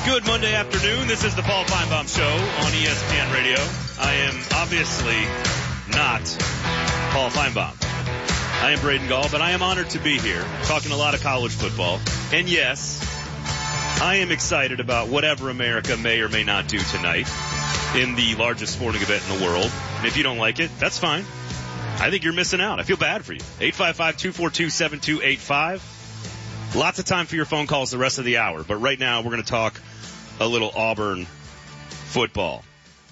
Good Monday afternoon. This is the Paul Feinbaum Show on ESPN Radio. I am obviously not Paul Feinbaum. I am Braden Gall, but I am honored to be here talking a lot of college football. And yes, I am excited about whatever America may or may not do tonight in the largest sporting event in the world. And if you don't like it, that's fine. I think you're missing out. I feel bad for you. 855-242-7285. Lots of time for your phone calls the rest of the hour. But right now, we're going to talk a little Auburn football.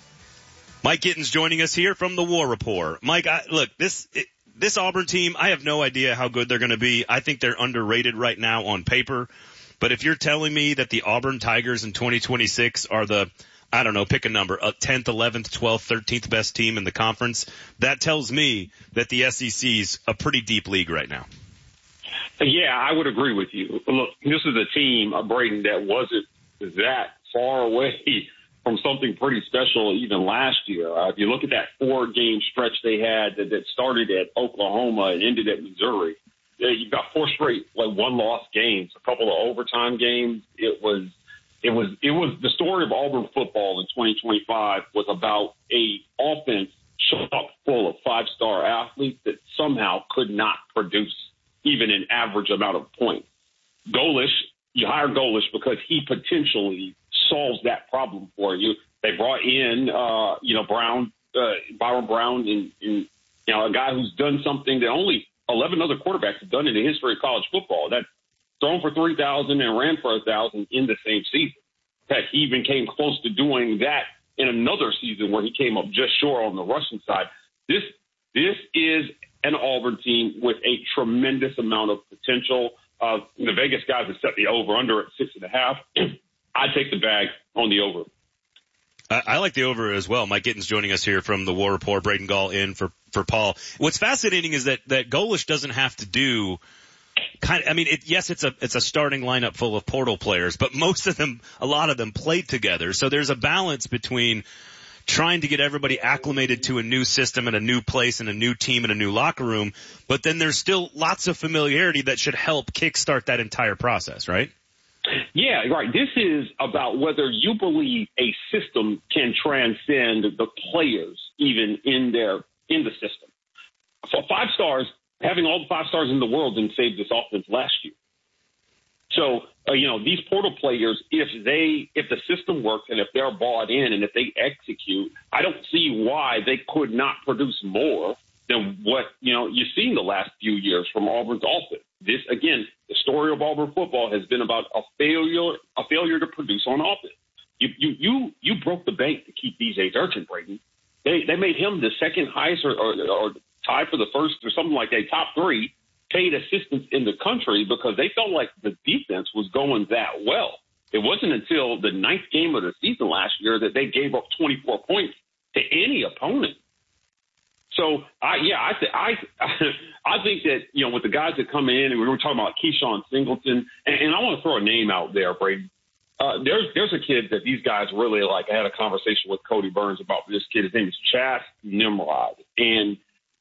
Mike Gittins joining us here from the War Report. Mike, look, this Auburn team, I have no idea how good they're going to be. I think they're underrated right now on paper. But if you're telling me that the Auburn Tigers in 2026 are the, I don't know, pick a number, 10th, 11th, 12th, 13th best team in the conference, that tells me that the SEC's a pretty deep league right now. Yeah, I would agree with you. Look, this is a team, Braden, that wasn't that far away from something pretty special even last year. If you look at that 4-game stretch they had that started at Oklahoma and ended at Missouri, you've got 4 straight, one-loss games, a couple of overtime games. It was the story of Auburn football in 2025 was about a offense chock full of 5-star athletes that somehow could not produce even an average amount of points. Golesh, you hire Golesh because he potentially solves that problem for you. They brought in, Brown, Byron Brown, and a guy who's done something that only 11 other quarterbacks have done in the history of college football. That's thrown for 3,000 and ran for 1,000 in the same season. Heck, he even came close to doing that in another season where he came up just short on the rushing side. This is an Auburn team with a tremendous amount of potential. The Vegas guys have set the over-under at 6.5. I take the bag on the over. I like the over as well. Mike Gittins joining us here from the War Report. Braden Gall in for Paul. What's fascinating is that Golesh doesn't have to do it's a starting lineup full of portal players, but a lot of them played together. So there's a balance between trying to get everybody acclimated to a new system and a new place and a new team and a new locker room, but then there's still lots of familiarity that should help kickstart that entire process, right? Yeah, right. This is about whether you believe a system can transcend the players even in the system. So 5 stars, having all the 5 stars in the world didn't save this offense last year. So, these portal players, if the system works and if they're bought in and if they execute, I don't see why they could not produce more than what, you've seen the last few years from Auburn's offense. This, again, the story of Auburn football has been about a failure to produce on offense. You broke the bank to keep DJ Durkin, Braden. They made him the second highest or tied for the first or something like that, top 3 paid assistants in the country because they felt like the defense was going that well. It wasn't until the 9th game of the season last year that they gave up 24 points to any opponent. So, I think that, with the guys that come in, and we were talking about Keyshawn Singleton, and I want to throw a name out there, Brady. There's a kid that these guys really like. I had a conversation with Cody Burns about this kid. His name is Chas Nimrod, and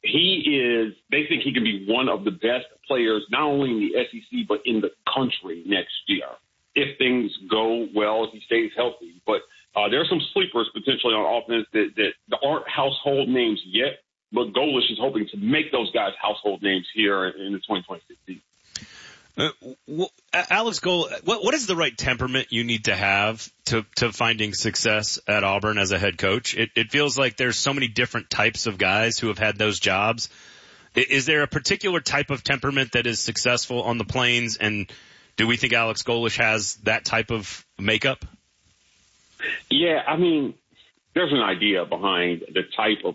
they think he can be one of the best players, not only in the SEC, but in the country next year, if things go well, if he stays healthy. But there are some sleepers potentially on offense that aren't household names yet, but Golesh is hoping to make those guys household names here in the 2026 season. Alex Golesh, what is the right temperament you need to have to finding success at Auburn as a head coach? It feels like there's so many different types of guys who have had those jobs. Is there a particular type of temperament that is successful on the Plains, and do we think Alex Golesh has that type of makeup? Yeah, there's an idea behind the type of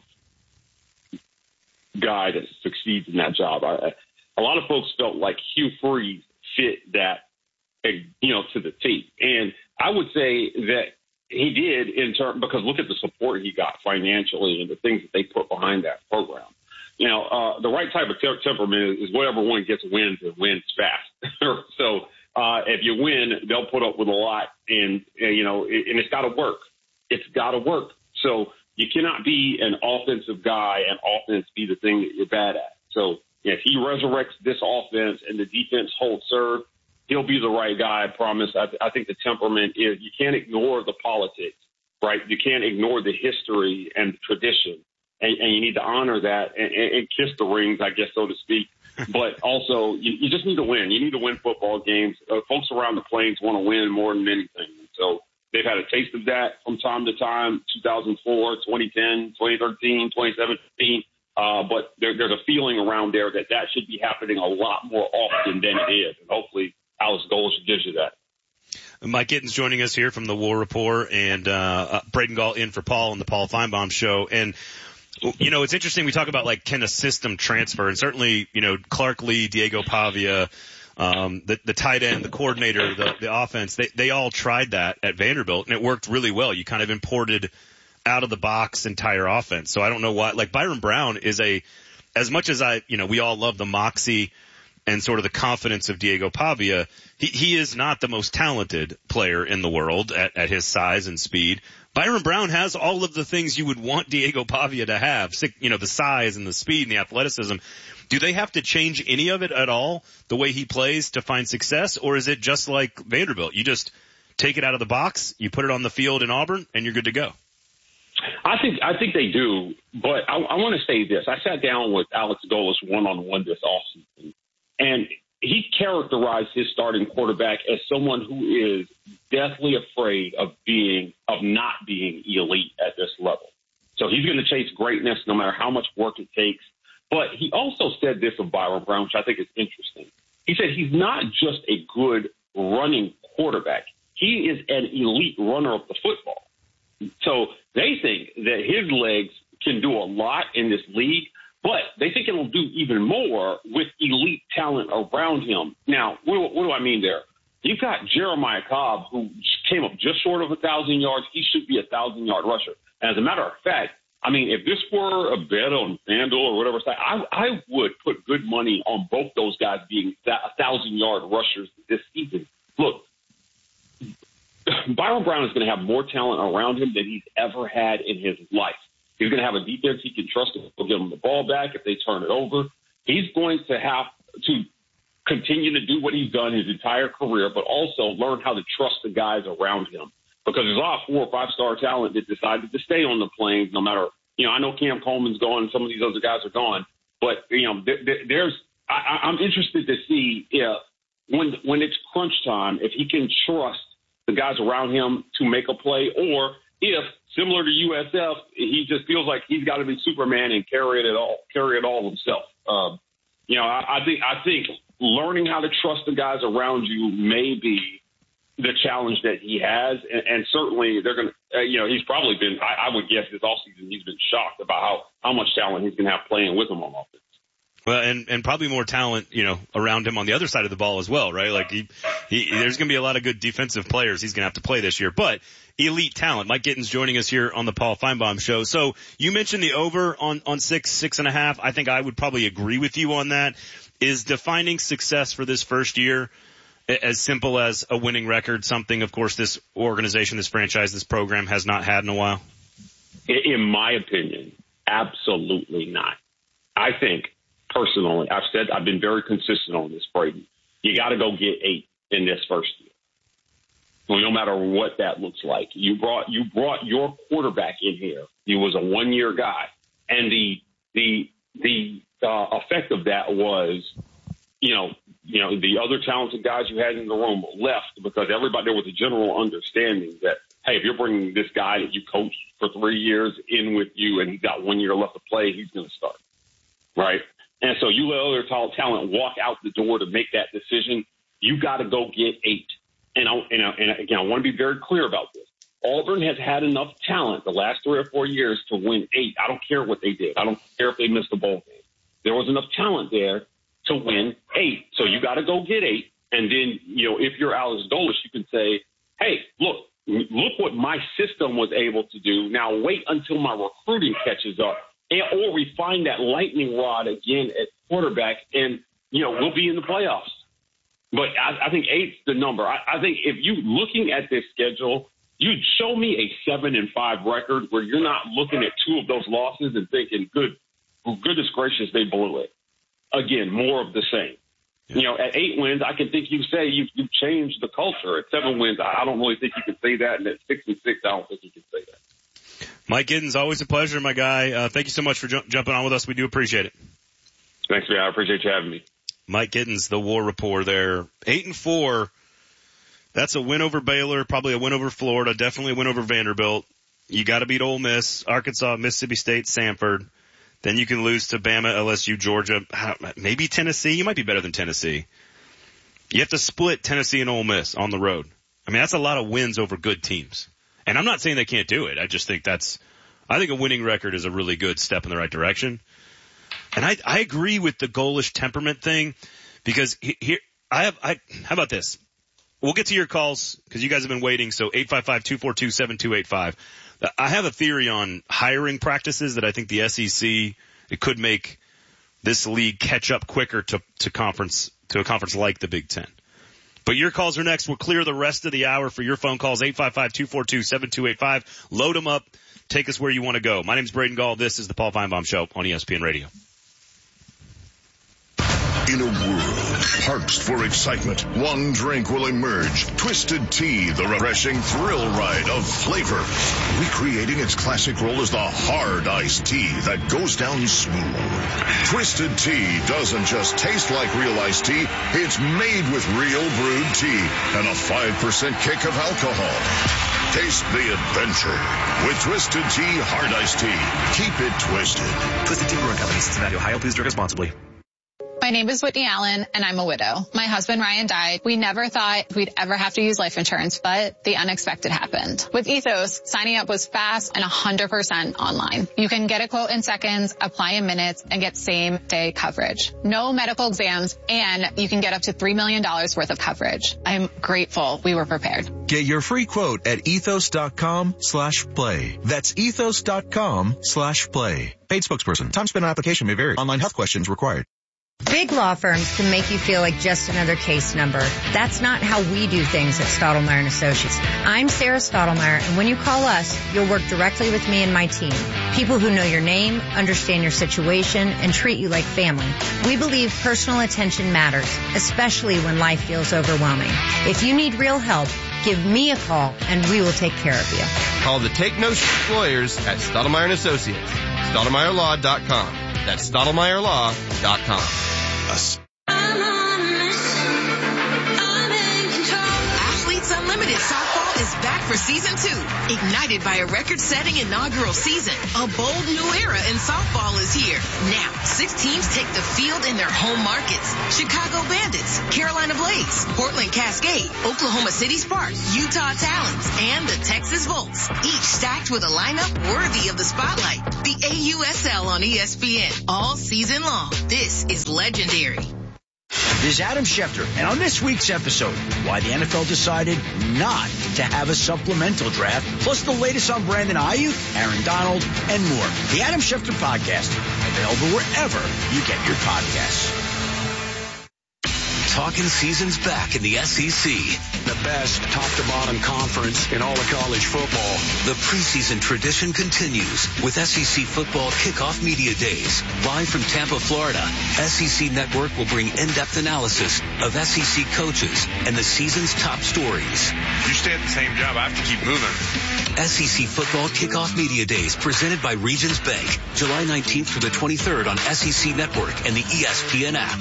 guy that succeeds in that job. A lot of folks felt like Hugh Freeze fit that, to the T. And I would say that he did because look at the support he got financially and the things that they put behind that program. The right type of temperament is whatever one gets wins and wins fast. So if you win, they'll put up with a lot, and and it's got to work. It's got to work. So you cannot be an offensive guy and offense be the thing that you're bad at. So if he resurrects this offense and the defense holds serve, he'll be the right guy, I promise. I think the temperament is, you can't ignore the politics, right? You can't ignore the history and the tradition, and you need to honor that and kiss the rings, I guess, so to speak. But also, you just need to win. You need to win football games. Folks around the Plains want to win more than anything. So they've had a taste of that from time to time, 2004, 2010, 2013, 2017. But there's a feeling around there that should be happening a lot more often than it is. And hopefully Alex Golesh gives you that. Mike Gittins joining us here from the War Report, and Braden Gall in for Paul on the Paul Feinbaum Show. And, you know, it's interesting. We talk about, like, can a system transfer? And certainly, you know, Clark Lee, Diego Pavia, the tight end, the coordinator, the offense, they all tried that at Vanderbilt, and it worked really well. You kind of imported out of the box entire offense. So I don't know why, like, Byron Brown is as much as we all love the moxie and sort of the confidence of Diego Pavia, he is not the most talented player in the world at his size and speed. Byron Brown has all of the things you would want Diego Pavia to have, you know, the size and the speed and the athleticism. Do they have to change any of it at all, the way he plays, to find success? Or is it just like Vanderbilt? You just take it out of the box, you put it on the field in Auburn, and you're good to go. I think they do, but I want to say this. I sat down with Alex Golesh one-on-one this offseason, and he characterized his starting quarterback as someone who is deathly afraid of not being elite at this level. So he's going to chase greatness no matter how much work it takes. But he also said this of Byron Brown, which I think is interesting. He said he's not just a good running quarterback. He is an elite runner of the football. So they think that his legs can do a lot in this league, but they think it'll do even more with elite talent around him. Now, what do I mean there? You've got Jeremiah Cobb, who came up just short of 1,000 yards. He should be a 1,000-yard rusher. And as a matter of fact, I mean, if this were a bet on FanDuel or whatever, I would put good money on both those guys being 1,000-yard rushers this season. Look, Byron Brown is going to have more talent around him than he's ever had in his life. He's going to have a defense he can trust to give him the ball back if they turn it over. He's going to have to continue to do what he's done his entire career, but also learn how to trust the guys around him. Because there's a lot of 4- or 5-star talent that decided to stay on the Plains no matter, I know Cam Coleman's gone and some of these other guys are gone, but, I'm interested to see if when it's crunch time, if he can trust the guys around him to make a play, or if, similar to USF, he just feels like he's got to be Superman and carry it all himself. I think learning how to trust the guys around you may be the challenge that he has, and certainly they're going to, he's probably been, I would guess this offseason, he's been shocked about how much talent he's going to have playing with him on offense. Well, and probably more talent, around him on the other side of the ball as well, right? Like there's going to be a lot of good defensive players he's going to have to play this year, but elite talent. Mike Gittins joining us here on the Paul Feinbaum Show. So you mentioned the over on 6.5. I think I would probably agree with you on that. Is defining success for this first year as simple as a winning record, something, of course, this organization, this franchise, this program has not had in a while? In my opinion, absolutely not. I think, personally, I've been very consistent on this, Braden. You got to go get 8 in this first year. Well, no matter what that looks like. You brought your quarterback in here. He was a 1-year guy. And the effect of that was, the other talented guys you had in the room left because there was a general understanding that, hey, if you're bringing this guy that you coached for 3 years in with you and he's got 1 year left to play, he's going to start, right? And so you let other talent walk out the door to make that decision. You got to go get 8. And again, I want to be very clear about this. Auburn has had enough talent the last 3 or 4 years to win 8. I don't care what they did. I don't care if they missed a bowl game. There was enough talent there to win 8. So you got to go get 8. And then, if you're Alex Golesh, you can say, hey, look what my system was able to do. Now wait until my recruiting catches up. Or we find that lightning rod again at quarterback, and, we'll be in the playoffs. But I think 8's the number. I think if you looking at this schedule, you'd show me a 7-5 record where you're not looking at 2 of those losses and thinking, goodness gracious, they blew it. Again, more of the same. You know, at 8 wins, I can think you say you've changed the culture. At 7 wins, I don't really think you can say that. And at 6-6, I don't think you can say that. Mike Giddens, always a pleasure, my guy. Thank you so much for jumping on with us. We do appreciate it. Thanks, man. I appreciate you having me. Mike Giddens, the War Report there. 8-4. That's a win over Baylor, probably a win over Florida, definitely a win over Vanderbilt. You got to beat Ole Miss, Arkansas, Mississippi State, Samford. Then you can lose to Bama, LSU, Georgia, maybe Tennessee. You might be better than Tennessee. You have to split Tennessee and Ole Miss on the road. I mean, that's a lot of wins over good teams. And I'm not saying they can't do it. I just think I think a winning record is a really good step in the right direction. And I agree with the goalish temperament thing because here, how about this? We'll get to your calls because you guys have been waiting. So 855-242-7285. I have a theory on hiring practices that I think the SEC, it could make this league catch up quicker to a conference like the Big Ten. But your calls are next. We'll clear the rest of the hour for your phone calls. 855-242-7285. Load them up. Take us where you want to go. My name's Braden Gall. This is the Paul Feinbaum Show on ESPN Radio. In a world parched for excitement, one drink will emerge. Twisted Tea, the refreshing thrill ride of flavor. Recreating its classic role as the hard iced tea that goes down smooth. Twisted Tea doesn't just taste like real iced tea, it's made with real brewed tea and a 5% kick of alcohol. Taste the adventure with Twisted Tea Hard Iced Tea. Keep it twisted. Twisted Tea Brewing Company, Cincinnati, Ohio. Please drink responsibly. My name is Whitney Allen, and I'm a widow. My husband, Ryan, died. We never thought we'd ever have to use life insurance, but the unexpected happened. With Ethos, signing up was fast and 100% online. You can get a quote in seconds, apply in minutes, and get same-day coverage. No medical exams, and you can get up to $3 million worth of coverage. I'm grateful we were prepared. Get your free quote at ethos.com/play. That's ethos.com/play. Paid spokesperson. Time spent on application may vary. Online health questions required. Big law firms can make you feel like just another case number. That's not how we do things at Stottlemyre & Associates. I'm Sarah Stottlemyre, and when you call us, you'll work directly with me and my team. People who know your name, understand your situation, and treat you like family. We believe personal attention matters, especially when life feels overwhelming. If you need real help, give me a call, and we will take care of you. Call the Take No Shit Lawyers at Stottlemyre & Associates. StottlemyreLaw.com. That's StottlemyreLaw.com. Athletes Unlimited Softball is back for Season 2. Ignited by a record-setting inaugural season, a bold new era in softball is here. Now, 6 teams take the field in their home markets. Chicago Bandits, Carolina Blades, Portland Cascade, Oklahoma City Sparks, Utah Talons, and the Texas Volts. Each stacked with a lineup worthy of the spotlight. The AUSL on ESPN all season long. This is legendary. This is Adam Schefter, and on this week's episode, why the NFL decided not to have a supplemental draft, plus the latest on Brandon Ayuk, Aaron Donald, and more. The Adam Schefter Podcast, available wherever you get your podcasts. Talking seasons back in the SEC. The best top-to-bottom conference in all of college football. The preseason tradition continues with SEC Football Kickoff Media Days. Live from Tampa, Florida, SEC Network will bring in-depth analysis of SEC coaches and the season's top stories. You stay at the same job, I have to keep moving. SEC Football Kickoff Media Days presented by Regions Bank. July 19th through the 23rd on SEC Network and the ESPN app.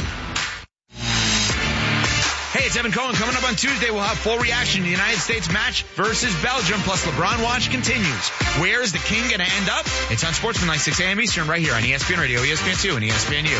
Hey, it's Evan Cohen. Coming up on Tuesday, we'll have full reaction to the United States match versus Belgium, plus LeBron Watch continues. Where is the king going to end up? It's on Sportsmanlike 6 a.m. Eastern right here on ESPN Radio, ESPN2, and ESPNU.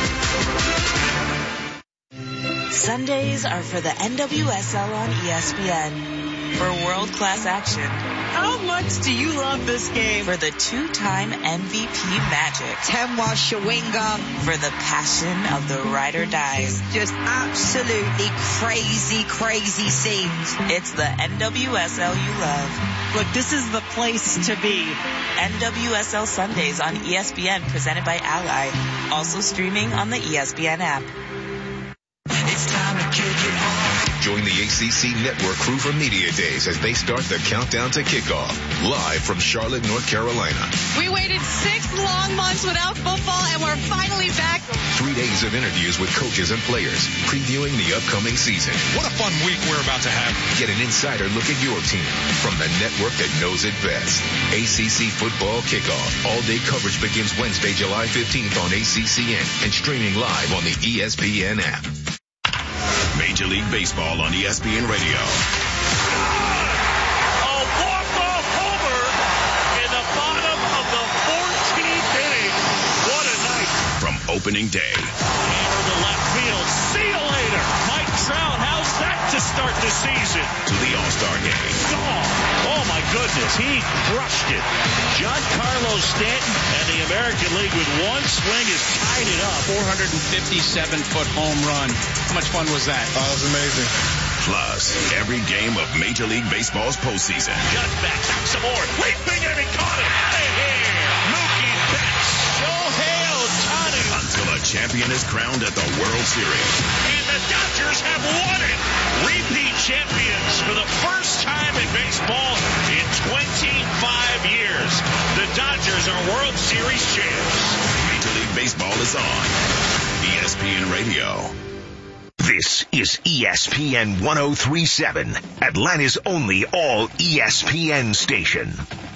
Sundays are for the NWSL on ESPN. For world-class action. How much do you love this game? For the 2-time MVP Magic. Temwa Shawinga. For the passion of the ride or dies. Just absolutely crazy, crazy scenes. It's the NWSL you love. Look, this is the place to be. NWSL Sundays on ESPN, presented by Ally. Also streaming on the ESPN app. It's time to kick it off. Join the ACC Network crew for Media Days as they start the countdown to kickoff. Live from Charlotte, North Carolina. We waited 6 long months without football, and we're finally back. 3 days of interviews with coaches and players, previewing the upcoming season. What a fun week we're about to have. Get an insider look at your team from the network that knows it best. ACC Football Kickoff. All-day coverage begins Wednesday, July 15th on ACCN and streaming live on the ESPN app. Major League Baseball on ESPN Radio. A walk-off homer in the bottom of the 14th inning. What a night. From opening day. Hammer to left field. See you later. Mike Trout, how's that to start the season? To the All-Star game. Oh my goodness, he crushed it. Giancarlo Stanton and the American League with one swing has tied it up. 457-foot home run. How much fun was that? Oh, it was amazing. Plus, every game of Major League Baseball's postseason. Cutbacks out some more. Leaping and he caught it. Out of here. Mookie Betts. Shohei Ohtani. Until a champion is crowned at the World Series. And the Dodgers have won it. Repeat champions for the first time in baseball in 25 years. The Dodgers are World Series champs. Major League Baseball is on ESPN Radio. This is ESPN 103.7, Atlanta's only all ESPN station.